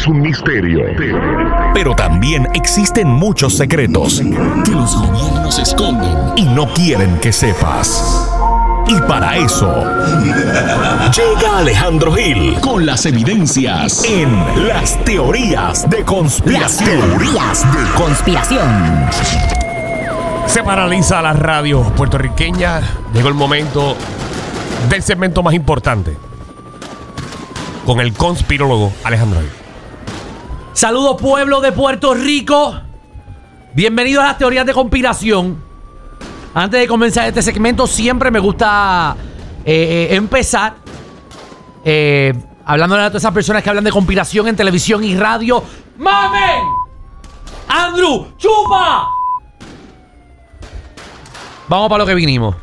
es un misterio. Pero también existen muchos secretos que los gobiernos esconden y no quieren que sepas. Y para eso llega Alejandro Gil con las evidencias en Las Teorías de Conspiración. Las teorías de conspiración. Se paraliza la radio puertorriqueña. Llegó el momento del segmento más importante con el conspirólogo Alejandro Gil. Saludos, pueblo de Puerto Rico. Bienvenidos a las teorías de conspiración. Antes de comenzar este segmento, siempre me gusta empezar hablándole a todas esas personas que hablan de conspiración en televisión y radio. ¡Mamen! ¡Andrew! ¡Chupa! Vamos para lo que vinimos.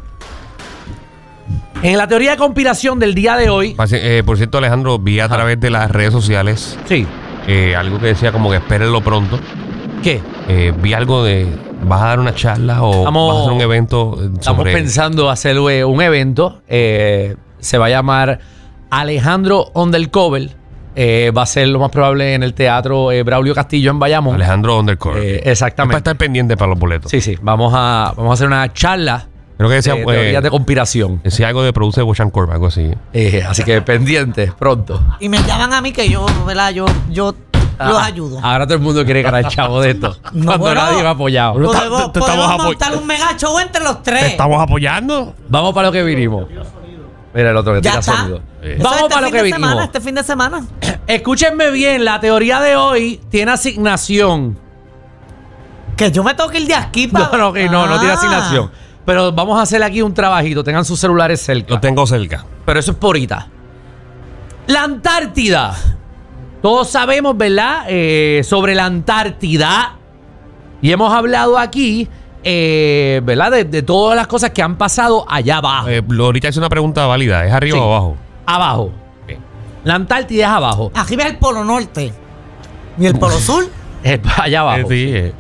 En la teoría de conspiración del día de hoy. Por cierto, Alejandro, vi a través de las redes sociales algo que decía como que espérenlo pronto. ¿Qué? Vi algo de... ¿Vas a dar una charla o vas a hacer un evento sobre...? Estamos pensando hacer un evento. Se va a llamar Alejandro Undercover. Va a ser lo más probable en el Teatro Braulio Castillo en Bayamón. Alejandro Undercover. Exactamente. Es para estar pendiente para los boletos. Sí. Vamos a hacer una charla. Creo que decía... de teorías de conspiración. Decía algo de Produce Watch and Corp, algo así. Así que pendientes pronto. Y me llaman a mí que yo, ¿verdad? Yo los ayudo. Ahora todo el mundo quiere ganar el chavo de esto. Cuando nadie me ha apoyado. Podemos montar un mega show entre los tres. ¿Te estamos apoyando? Vamos para lo que vinimos. Mira el otro que tira sonido. Vamos para lo que vinimos. Este fin de semana. Escúchenme bien, la teoría de hoy tiene asignación. Que yo me tengo que ir de aquí para... No tiene asignación. Pero vamos a hacer aquí un trabajito. Tengan sus celulares cerca. Lo tengo cerca. Pero eso es por ahorita. La Antártida. Todos sabemos, ¿verdad? Sobre la Antártida. Y hemos hablado aquí, ¿verdad? De todas las cosas que han pasado allá abajo. Ahorita hice una pregunta válida. ¿Es arriba o abajo? Abajo. Bien. La Antártida es abajo. Arriba es el Polo Norte. ¿Y el Polo Sur? Allá abajo.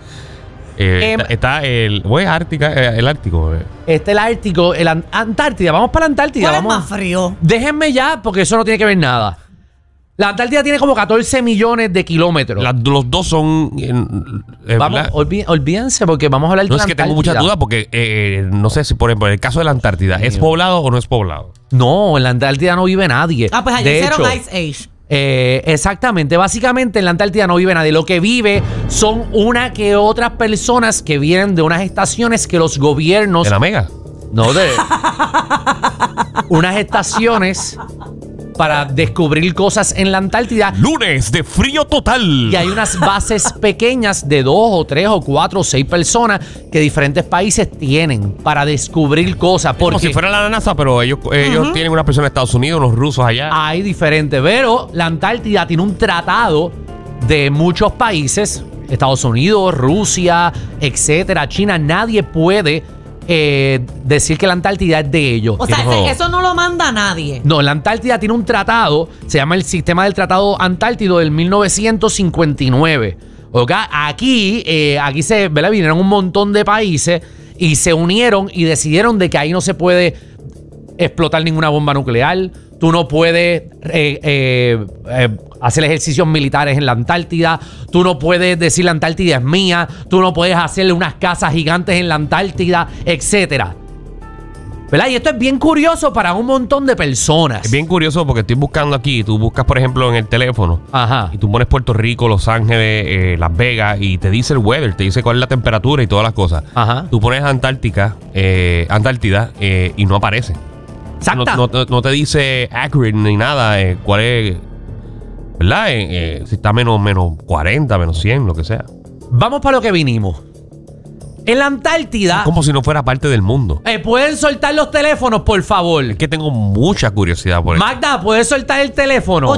Está el... ¿O es Ártica? El Ártico. Está el Ártico, el Antártida. Vamos para la Antártida. ¿Cuál es más frío? Déjenme ya, porque eso no tiene que ver nada. La Antártida tiene como 14 millones de kilómetros. Los dos son... Vamos, olvídense porque vamos a hablar de la Antártida. No, es que tengo muchas dudas porque no sé si, por ejemplo, en el caso de la Antártida, ¿es poblado o no es poblado? No, en la Antártida no vive nadie. Pues allá hicieron Ice Age. Exactamente. Básicamente en la Antártida no vive nadie. Lo que vive son una que otras personas que vienen de unas estaciones que los gobiernos... ¿De la Mega? No, de... unas estaciones... para descubrir cosas en la Antártida. Lunes de frío total. Y hay unas bases pequeñas de 2 o 3 o 4 o 6 personas que diferentes países tienen para descubrir cosas. Como si fuera la NASA, pero ellos tienen una persona en Estados Unidos, unos rusos allá. Hay diferentes, pero la Antártida tiene un tratado de muchos países, Estados Unidos, Rusia, etcétera, China. Nadie puede decir que la Antártida es de ellos. O sea, eso no lo manda nadie. No, la Antártida tiene un tratado, se llama el Sistema del Tratado Antártido del 1959. ¿Okay? Aquí se, ¿verdad? Vinieron un montón de países y se unieron y decidieron de que ahí no se puede explotar ninguna bomba nuclear. Tú no puedes hacer ejercicios militares en la Antártida. Tú no puedes decir la Antártida es mía. Tú no puedes hacerle unas casas gigantes en la Antártida, etcétera. ¿Verdad? Y esto es bien curioso para un montón de personas. Es bien curioso porque estoy buscando aquí. Tú buscas, por ejemplo, en el teléfono. Ajá. Y tú pones Puerto Rico, Los Ángeles, Las Vegas y te dice el weather, te dice cuál es la temperatura y todas las cosas. Ajá. Tú pones Antártida y no aparece. Exacta. No te dice accurate ni nada. ¿Cuál es? ¿Verdad? Si está menos 40, menos 100, lo que sea. Vamos para lo que vinimos. En la Antártida... Es como si no fuera parte del mundo. ¿Pueden soltar los teléfonos, por favor? Es que tengo mucha curiosidad por eso. Magda, ¿puedes soltar el teléfono?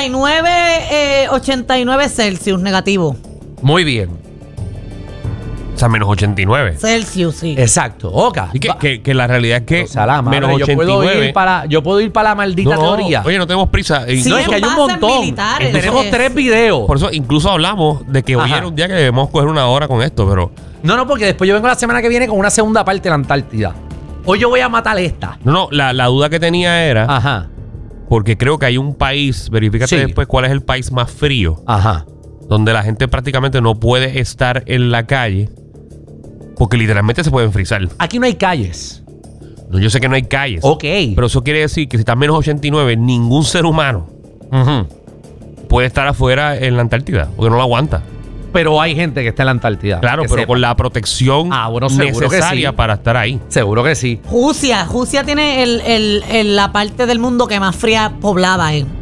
89 Celsius negativo. Muy bien. O sea, menos 89. Celsius, sí. Exacto. Oca. Y que la realidad es que o sea, la madre, menos 89. Yo puedo ir para la maldita teoría. Oye, no tenemos prisa. Sí, no, es que hay un montón. Tenemos 3 videos. Por eso incluso hablamos de que hoy era un día que debemos coger una hora con esto, pero... No, porque después yo vengo la semana que viene con una segunda parte de la Antártida. Hoy yo voy a matar esta. No, la duda que tenía era... Ajá. porque creo que hay un país, verifícate Sí. después cuál es el país más frío, Ajá. donde la gente prácticamente no puede estar en la calle porque literalmente se pueden frizar. Aquí no hay calles. No, yo sé que no hay calles. Ok. Pero eso quiere decir que si está a menos 89, ningún ser humano Ujú. puede estar afuera en la Antártida porque no lo aguanta. Pero hay gente que está en la Antártida. Claro, que pero sepa. con la protección Bueno, seguro que necesaria sí. para estar ahí. Seguro que sí. Rusia tiene la parte del mundo que más fría poblada es.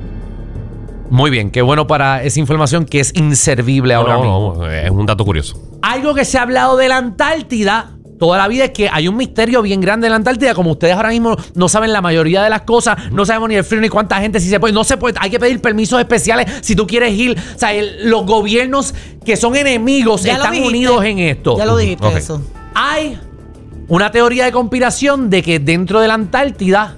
Muy bien, qué bueno para esa información que es inservible ahora mismo. No, es un dato curioso. Algo que se ha hablado de la Antártida toda la vida es que hay un misterio bien grande en la Antártida. Como ustedes ahora mismo no saben la mayoría de las cosas, no sabemos ni el frío ni cuánta gente, si se puede, no se puede, hay que pedir permisos especiales si tú quieres ir. O sea, los gobiernos que son enemigos Ya lo están dijiste. unidos en esto. Ya lo dijiste Ok. eso. Hay una teoría de conspiración de que dentro de la Antártida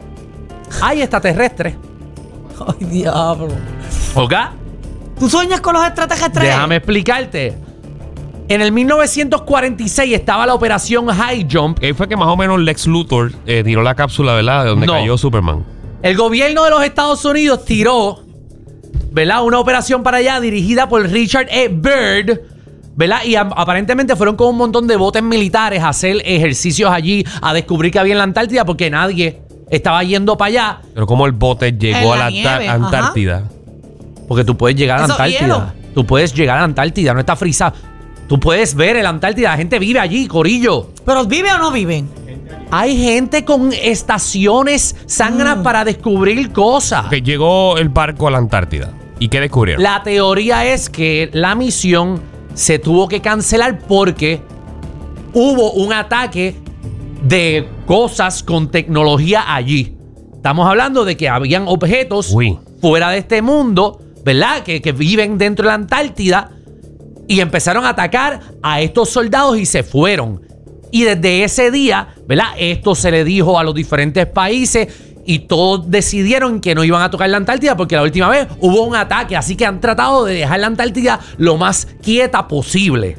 hay extraterrestres. Ay, diablo. ¿Ok? ¿Tú sueñas con los extraterrestres? Déjame explicarte. En el 1946 estaba la operación High Jump. Ahí fue que más o menos Lex Luthor tiró la cápsula, ¿verdad? De donde No. cayó Superman. El gobierno de los Estados Unidos tiró, ¿verdad?, una operación para allá dirigida por Richard E. Byrd, ¿verdad? Y aparentemente fueron con un montón de botes militares a hacer ejercicios allí, a descubrir qué había en la Antártida, porque nadie estaba yendo para allá. Pero como el bote llegó En a la la nieve, Antártida. Porque tú puedes llegar a la Eso, Antártida. hielo. Tú puedes llegar a la Antártida, no está frisado. Tú puedes ver en la Antártida, la gente vive allí, corillo. ¿Pero vive o no viven? Hay gente con estaciones sangras para descubrir cosas. Que llegó el barco a la Antártida. ¿Y qué descubrieron? La teoría es que la misión se tuvo que cancelar porque hubo un ataque de cosas con tecnología allí. Estamos hablando de que habían objetos Uy. fuera de este mundo, ¿verdad? Que viven dentro de la Antártida y empezaron a atacar a estos soldados y se fueron. Y desde ese día, ¿verdad? Esto se le dijo a los diferentes países y todos decidieron que no iban a tocar la Antártida porque la última vez hubo un ataque. Así que han tratado de dejar la Antártida lo más quieta posible.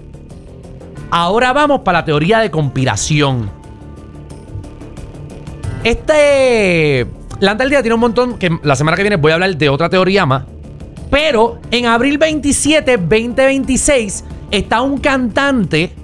Ahora vamos para la teoría de conspiración. La Antártida tiene un montón, que la semana que viene voy a hablar de otra teoría más. Pero en abril 27, 2026, está un cantante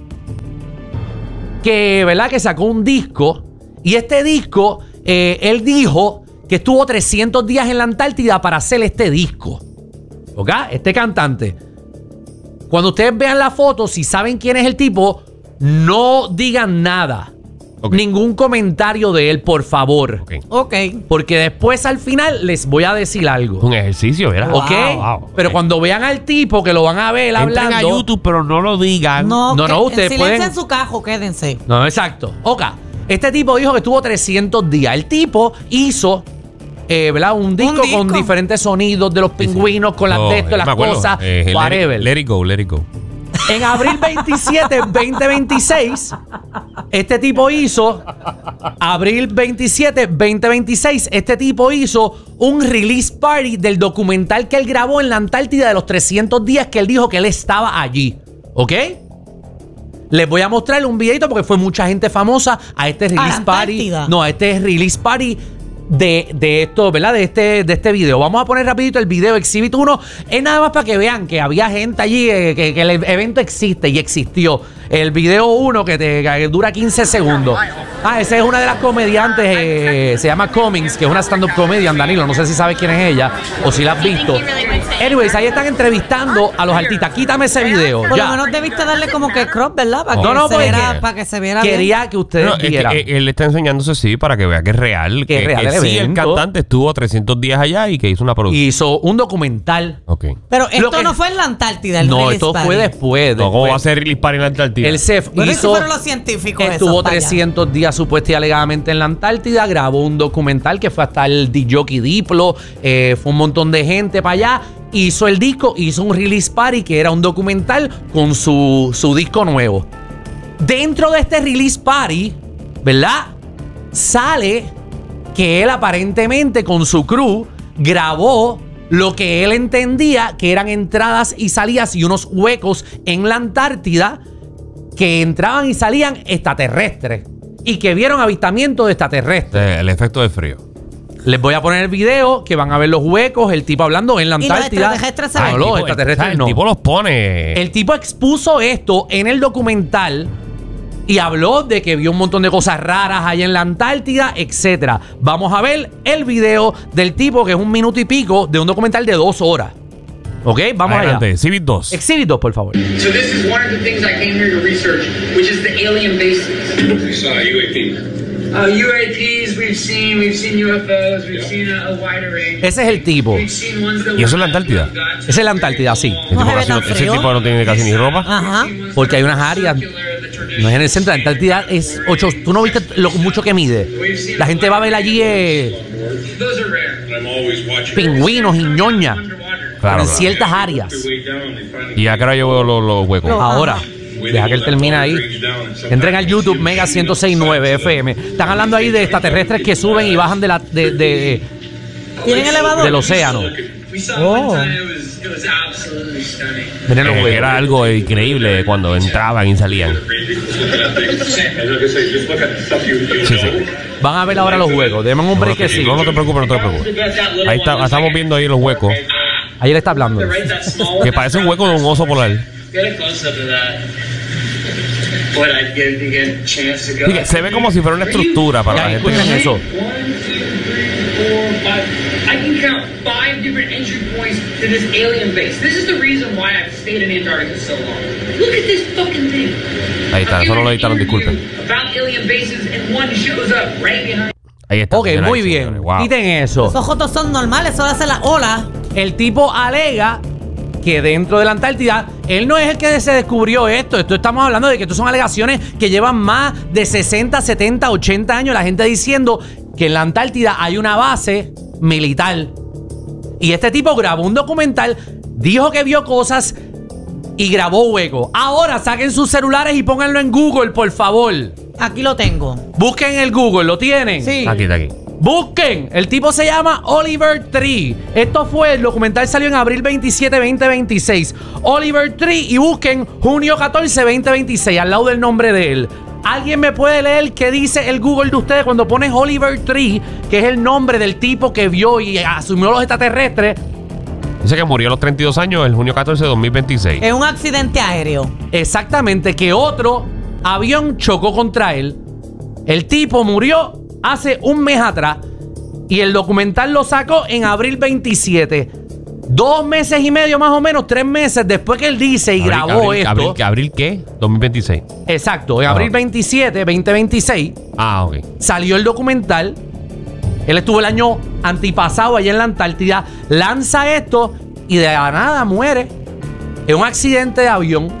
que, ¿verdad?, que sacó un disco. Y este disco, él dijo que estuvo 300 días en la Antártida para hacer este disco. ¿Ok? Este cantante. Cuando ustedes vean la foto, si saben quién es el tipo, no digan nada. Ok. Ningún comentario de él, por favor. Ok. Ok. Porque después al final les voy a decir algo. Un ejercicio, ¿verdad? ¿Ok? Wow. Pero cuando vean al tipo que lo van a ver Entren hablando. a YouTube, pero no lo digan. No, No, no, ustedes en silencio pueden- en su cajo, quédense. No, exacto. Ok. Este tipo dijo que estuvo 300 días. El tipo hizo, ¿verdad?, un disco con disco. diferentes sonidos de los pingüinos, con las No, de esto, las me acuerdo. cosas, Let whatever. it go, let it go. En abril 27, 2026, este tipo hizo. Abril 27, 2026, este tipo hizo un release party del documental que él grabó en la Antártida de los 300 días que él dijo que él estaba allí. ¿Ok? Les voy a mostrar un videito porque fue mucha gente famosa a este release la party. Antártida. No, a este release party de esto, ¿verdad? De este video. Vamos a poner rapidito el video Exhibit 1. Es nada más para que vean que había gente allí, que el evento existe y existió. El video 1 que dura 15 segundos. Ah, esa es una de las comediantes, se llama Cummings, que es una stand-up comedian, Danilo. No sé si sabes quién es ella o si la has visto. Anyways, ahí están entrevistando a los artistas. Quítame ese video. Por ya. lo menos debiste darle como que crop, ¿verdad? Para No, que no, se porque viera, para que se viera bien. Quería que ustedes No, es que, vieran. él está enseñándose así para que vea que es real. Que es real el sí, el evento. cantante estuvo 300 días allá y que hizo una producción. Hizo un documental. Ok. Pero Lo esto que- no fue en la Antártida, el No, release esto party. fue después. No, ¿cómo después. va a ser release party en la Antártida? Él se Bueno, ¿y si hizo. fueron los científicos Estuvo esos para allá? 300 días supuestamente y alegadamente en la Antártida. Grabó un documental que fue hasta el DJ Diplo. Fue un montón de gente para allá. Hizo el disco, hizo un release party que era un documental con su disco nuevo. Dentro de este release party, ¿verdad?, sale que él aparentemente con su crew grabó lo que él entendía que eran entradas y salidas y unos huecos en la Antártida que entraban y salían extraterrestres y que vieron avistamientos de extraterrestres. El efecto de frío. Les voy a poner el video que van a ver los huecos, el tipo hablando en la ¿Y los Antártida. extraterrestres se No, ven? los tipo, extraterrestres el no. tipo los pone. El tipo expuso esto en el documental y habló de que vio un montón de cosas raras allá en la Antártida, etcétera. Vamos a ver el video del tipo, que es 1 minuto y pico, de un documental de 2 horas. ¿Ok? Vamos Adelante, allá. Civic 2. Exhibit 2, por favor. So this is one of the things I came here to research, which is the alien bases. We saw UAP. UAPs, we've seen UFOs, we've seen a wide array. Ese es el tipo. We've seen ones that ¿Y eso es were la Antártida? got to Esa es la Antártida, sí. Ese No tipo se ve casi tan ese frío. tipo no tiene casi ni ropa. Ajá. Porque hay unas áreas. No es en el centro. La Antártida es 8. Tú no viste lo mucho que mide. La gente va a ver allí Those are rare. I'm always watching. pingüinos y ñoña Underwater. Claro, en claro. ciertas áreas. Way down, they finally Y acá yo veo los huecos. Ahora, deja que él termine ahí. Entren al YouTube Mega 106.9 FM. Están hablando ahí de extraterrestres que suben y bajan ¿Tienen elevador? del océano. We saw one time, it was absolutely stunning. Miren los huecos. Era algo increíble cuando entraban y salían. Sí, sí. Van a ver ahora los huecos. Denme un break que sí. No, no te preocupes, no te preocupes. Ahí está, estamos viendo ahí los huecos. Ahí él está hablando. Right, that small one? Que parece un hueco de un oso polar. Get a close up of that. But I'd get a chance to go. Sí, que se ve como si fuera una estructura para la Ya, gente. escuchen eso. 1, 2, 3, 4, 5. I can count 5 different entry points to this alien base. This is the reason why I've stayed in Antarctica so long. Look at this fucking thing. Ahí está, eso no lo editaron, disculpen. About alien bases and one shows up right behind. Ahí está. Ok, señoras y muy señores. bien. Wow. Quiten eso. Esos jotos son normales, solo hace la ola. El tipo alega que dentro de la Antártida, él no es el que se descubrió esto. Esto estamos hablando de que esto son alegaciones que llevan más de 60, 70, 80 años. La gente diciendo que en la Antártida hay una base militar. Y este tipo grabó un documental, dijo que vio cosas y grabó huecos. Ahora saquen sus celulares y pónganlo en Google, por favor. Aquí lo tengo. Busquen el Google, ¿lo tienen? Sí. Aquí, está aquí. Busquen, el tipo se llama Oliver Tree. Esto fue, el documental salió en abril 27, 2026. Oliver Tree, y busquen junio 14, 2026, al lado del nombre de él. ¿Alguien me puede leer qué dice el Google de ustedes cuando pones Oliver Tree, que es el nombre del tipo que vio y asumió los extraterrestres? Dice que murió a los 32 años el junio 14 de 2026. Es un accidente aéreo. Exactamente, que otro avión chocó contra él. El tipo murió hace un mes atrás y el documental lo sacó en abril 27. 2 meses y medio más o menos, 3 meses después que él dice y grabó esto. ¿Abril qué? 2026. Exacto, en abril 27, 2026 Ah, ok. salió el documental. Él estuvo el año antipasado allá en la Antártida. Lanza esto y de la nada muere en un accidente de avión.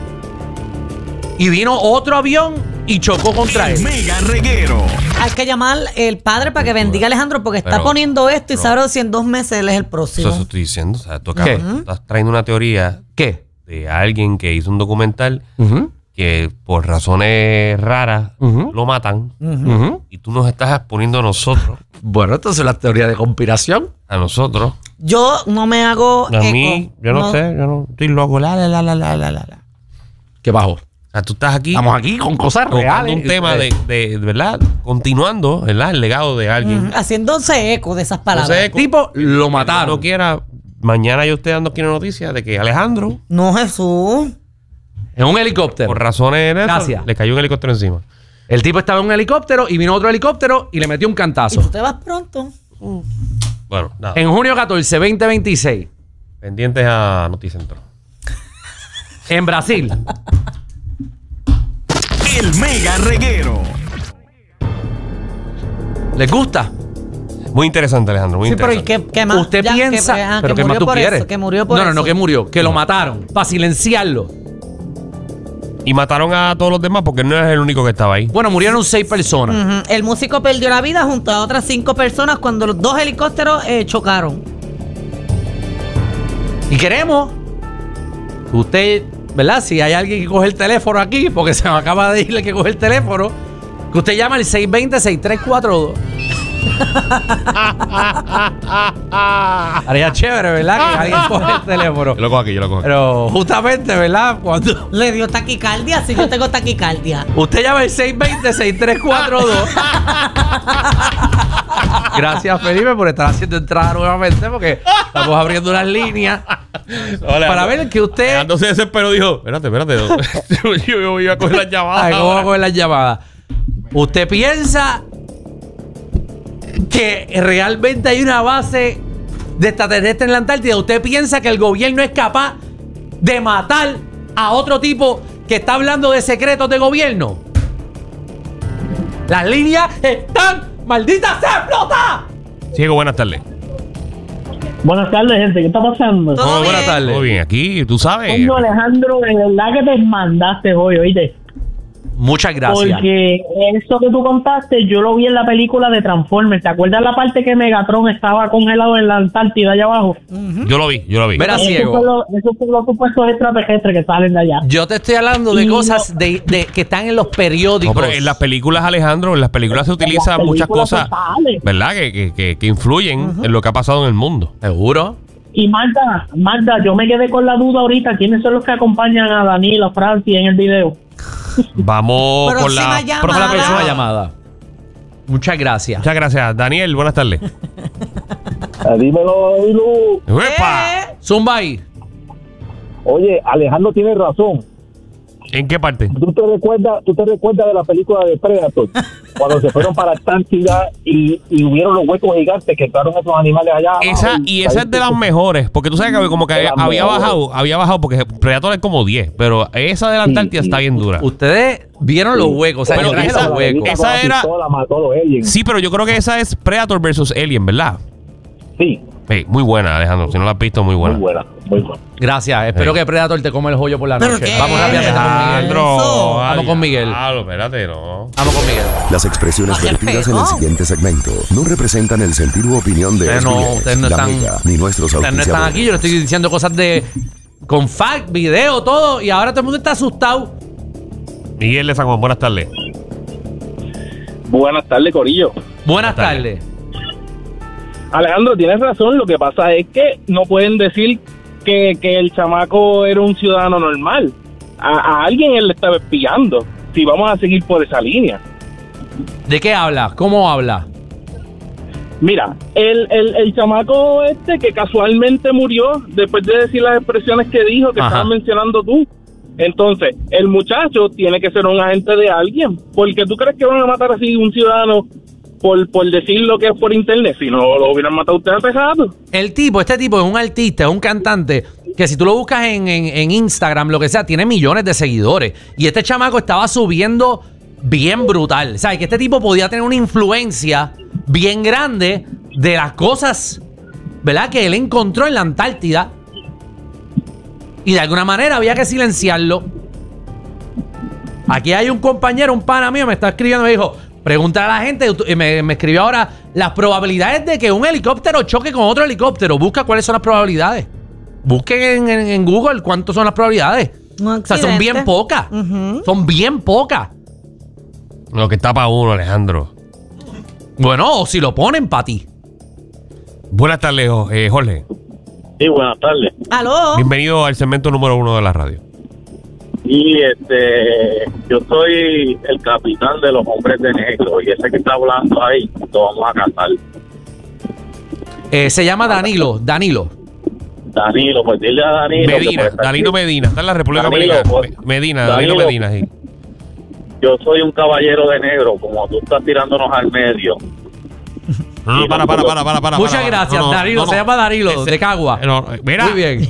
Y vino otro avión y chocó contra él. Mega reguero. Hay que llamar el padre para que bendiga a Alejandro porque está Pero- poniendo esto y pero- sabrá si en 2 meses él es el próximo. Eso estoy diciendo. O sea, tú ¿Qué? estás trayendo una teoría ¿Qué? de alguien que hizo un documental Ujú, que por razones raras Ujú. lo matan ujú. y tú nos estás exponiendo a nosotros, Bueno, entonces la teoría de conspiración. a nosotros, Yo no me hago a mí, eco. yo no sé, yo no estoy loco, la. ¿Qué bajo? O sea, tú estás aquí Estamos aquí con cosas tocando reales. un tema de ¿verdad? Continuando, ¿verdad? El legado de alguien. Haciéndose eco de esas palabras. Entonces, Tipo, lo mataron. no quiera, mañana yo estoy dando aquí una noticia de que Alejandro, No, Jesús. En un helicóptero. por razones de eso, Gracias. le cayó un helicóptero encima. El tipo estaba en un helicóptero y vino otro helicóptero y le metió un Y cantazo. tú te vas pronto. Bueno, nada. En junio 14, 2026. Pendientes a Noticentro. En Brasil. El mega reguero. ¿Les gusta? Muy interesante, Alejandro, muy Sí, pero ¿y interesante. qué más? Usted Ya, piensa. que ¿Pero qué más murió tú por quieres? eso, que murió por no, eso. que murió. Que lo mataron. Para silenciarlo. Y mataron a todos los demás porque no es el único que estaba ahí. Bueno, murieron 6 personas. Ujú. El músico perdió la vida junto a otras 5 personas cuando los 2 helicópteros chocaron. Y queremos que usted, ¿verdad? Si hay alguien que coge el teléfono aquí, porque se me acaba de ir el que coge el teléfono, que usted llama al 620-6342. Haría chévere, ¿verdad? Que alguien coge el teléfono. Yo lo cojo aquí, yo lo cojo aquí. Pero justamente, ¿verdad? Cuando Le dio taquicardia, si yo tengo taquicardia. usted llama al 620-6342. Gracias, Felipe, por estar haciendo entrada nuevamente, porque estamos abriendo unas líneas para ver que usted... Alejandro se desesperó, dijo, espérate. yo iba a coger las llamadas. Ay, ¿cómo va a ahora. coger las llamadas? ¿Usted piensa que realmente hay una base de extraterrestres en la Antártida? ¿Usted piensa que el gobierno es capaz de matar a otro tipo que está hablando de secretos de gobierno? Las líneas están malditas, se explota. Ciego, buenas tardes. Buenas tardes, gente. ¿Qué está pasando? Todo Buenas bien. tardes. Muy bien, aquí, tú sabes. Coño, Alejandro, de verdad que te mandaste hoy, oíste. Muchas gracias. Porque eso que tú contaste, yo lo vi en la película de Transformers. ¿Te acuerdas la parte que Megatron estaba congelado en la Antártida allá abajo? Yo lo vi. Mira, Esos ciego. son los supuestos extraterrestres que salen de allá. Yo te estoy hablando de Y cosas de que están en los periódicos. No, pero en las películas, Alejandro, en las películas se utilizan las muchas películas cosas, totales. ¿verdad? Que influyen en lo que ha pasado en el mundo. ¿Seguro? Y Magda, yo me quedé con la duda ahorita. ¿Quiénes son los que acompañan a Danilo, a Francis en el video? Vamos con Próxima la llamada. Con la próxima Nada. llamada. Muchas gracias. Muchas gracias. Daniel, buenas tardes. Dímelo, Ilu. ¡Epa! Zumba ahí. Oye, Alejandro tiene razón. ¿En qué parte? ¿Tú te recuerdas de la película de Predator? Cuando se fueron para Antártida y hubieron los huecos gigantes que entraron esos animales allá. Esa es de las mejores, porque tú sabes que como que De las había mejores. bajado, porque Predator es como 10, pero esa de la Antártida está bien dura. Ustedes vieron los huecos, o sea, Pero yo traje esa- los huecos. esa era- La mató a los aliens. Sí, pero yo creo que esa es Predator versus Alien, ¿verdad? Sí, Muy buena, Alejandro. Si no la has visto, muy buena. muy buena, muy buena. Gracias. Espero Sí. que Predator te come el joyo por la ¿Pero noche. qué? Vamos rápidamente con Miguel. Alejandro. Vamos con Miguel. Espérate, no. Vamos con Miguel. Las expresiones Ay, vertidas en pegó. el siguiente segmento no representan el sentir u opinión de Ustedes no- SBS, ustedes no La están- Mega, ni nuestros Ustedes no están aquí, yo le estoy diciendo cosas de con fact, video, todo, y ahora todo el mundo está asustado. Miguel de San Juan, buenas tardes. Buenas tardes, Corillo. Buenas Buenas tardes. tardes. Alejandro, tienes razón. Lo que pasa es que no pueden decir que el chamaco era un ciudadano normal. A alguien él le estaba espiando. Si vamos a seguir por esa línea. ¿De qué habla? ¿Cómo habla? Mira, el chamaco este que casualmente murió después de decir las expresiones que dijo, que Ajá. estabas mencionando tú. Entonces, el muchacho tiene que ser un agente de alguien. Porque tú crees que van a matar así un ciudadano por decir lo que es por internet. Si no lo hubieran matado ustedes hace rato. Este tipo es un artista, es un cantante que si tú lo buscas en Instagram, lo que sea, tiene millones de seguidores. Y este chamaco estaba subiendo bien brutal. ¿Sabes? Que este tipo podía tener una influencia bien grande de las cosas, ¿verdad? Que él encontró en la Antártida. Y de alguna manera había que silenciarlo. Aquí hay un compañero, un pana mío, me está escribiendo, me dijo, pregúntale a la gente, y me escribió ahora las probabilidades de que un helicóptero choque con otro helicóptero. Busca cuáles son las probabilidades. Busquen en Google cuántas son las probabilidades. Un O sea, son bien accidente. pocas. Ujú. Son bien pocas. Lo que tapa uno, Alejandro. Bueno, o si lo ponen para ti. Buenas tardes, Jorge. Sí, buenas tardes. Aló. Bienvenido al segmento número 1 de la radio. Y yo soy el capitán de los hombres de negro. Y ese que está hablando ahí, lo vamos a cantar. Se llama Danilo. Danilo, pues dile a Danilo. que Medina, por estar Danilo aquí, Medina, está en la República Danilo, Dominicana. pues, Medina, Danilo. Danilo Medina, sí. Yo soy un caballero de negro, como tú estás tirándonos al medio. No, Sí, para. Muchas para. gracias, No, no, Danilo. no, Se no. llama Danilo, Ese- de Cagua. Mira. Muy bien.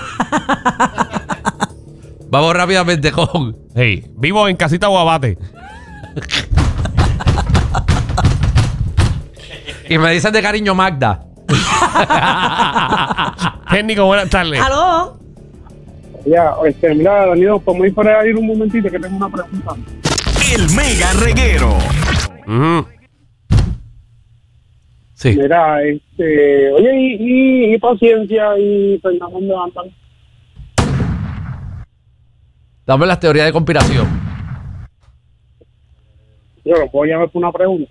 Vamos rápidamente con... Hey, vivo en Casita Guabate. Y me dicen de cariño Magda. Técnico, buenas tardes. Aló. Ya, mira, Danilo, ¿podemos ir para ahí un momentito que tengo una pregunta? El Mega Reguero. Ujú. Sí. Mira, oye, y Paciencia y Fernando, ¿dónde andan? Dame las teorías de conspiración. Yo no puedo llamar por una pregunta.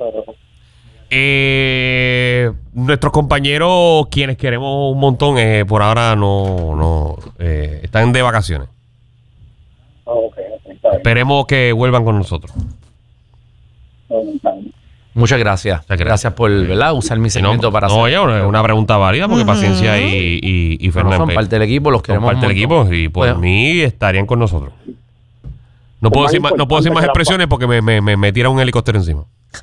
Nuestros compañeros, quienes queremos un montón, por ahora no están de vacaciones. Ok, está bien, Esperemos que vuelvan con nosotros. está bien. Muchas gracias. Gracias por, ¿verdad? Usar mi segmento para hacer. Oye, una pregunta válida porque Paciencia y Fernández son parte del equipo, los queremos son parte del equipo y por mí estarían con nosotros. No puedo decir más expresiones porque me tira un helicóptero encima.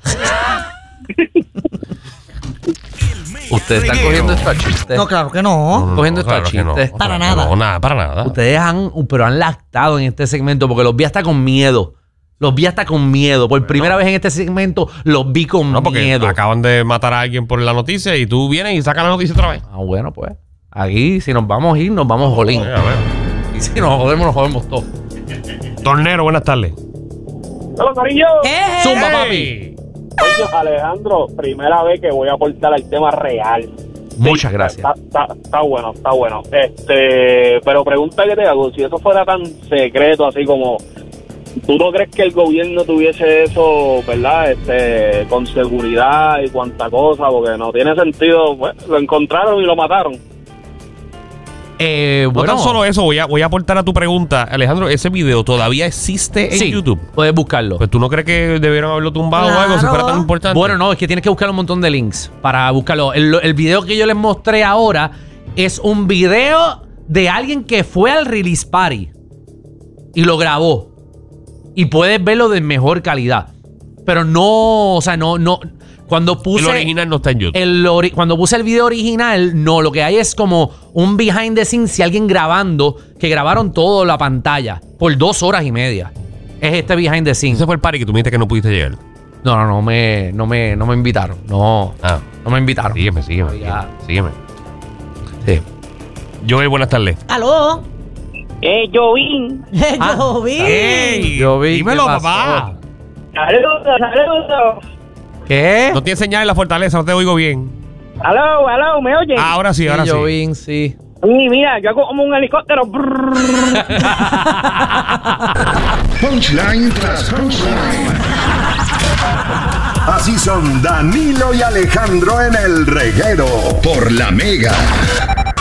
Ustedes están cogiendo esto a chistes. No, claro que no. Cogiendo esto a chistes. Para nada. No, para nada. Ustedes han lactado en este segmento porque los vi hasta con miedo. Por primera vez en este segmento los vi con miedo. Acaban de matar a alguien por la noticia y tú vienes y sacas la noticia otra vez. Ah, bueno, pues. Aquí, si nos vamos a ir, nos vamos jolín. Y si nos jodemos todos. Tornero, buenas tardes. Hola, cariño. Zumba, papi. Oye, Alejandro, primera vez que voy a aportar al tema real. Muchas gracias. Está bueno. Pero pregunta que te hago, si eso fuera tan secreto así como... ¿Tú no crees que el gobierno tuviese eso, verdad, con seguridad y cuanta cosa? Porque no tiene sentido. Bueno, lo encontraron y lo mataron. No tan solo eso, voy a aportar a tu pregunta. Alejandro, ¿ese video todavía existe en YouTube? Puedes buscarlo. Pues tú no crees que debieron haberlo tumbado o algo si fuera tan importante. Bueno, no, es que tienes que buscar un montón de links para buscarlo. El video que yo les mostré ahora es un video de alguien que fue al release party y lo grabó. Y puedes verlo de mejor calidad. Pero no, o sea, no. Cuando puse. El original no está en YouTube. Cuando puse el video original, no, lo que hay es como un behind the scenes y alguien grabando, que grabaron toda la pantalla por 2 horas y media. Es este behind the scenes. Ese fue el party que tú me dijiste que no pudiste llegar. No me invitaron. No me invitaron. Sígueme. Sí. Joel, buenas tardes. ¡Aló! Jovín. Jovín. Dímelo, papá. Saludos. ¿Qué? No tienes señal en la fortaleza, no te oigo bien. Aló, ¿me oyen? Ahora sí. Jovín, sí. Y mira, yo hago como un helicóptero. Punchline tras punchline. Así son Danilo y Alejandro en el reguero por La Mega.